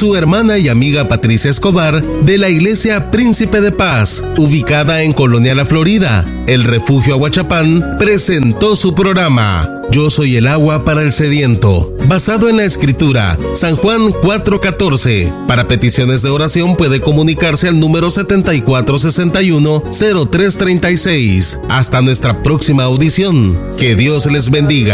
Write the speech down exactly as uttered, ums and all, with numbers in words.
su hermana y amiga Patricia Escobar de la Iglesia Príncipe de Paz, ubicada en Colonia La Florida, el Refugio Ahuachapán, presentó su programa Yo soy el agua para el sediento, basado en la Escritura, San Juan cuatro catorce. Para peticiones de oración puede comunicarse al número setenta y cuatro sesenta y uno cero tres treinta y seis. Hasta nuestra próxima audición. Que Dios les bendiga.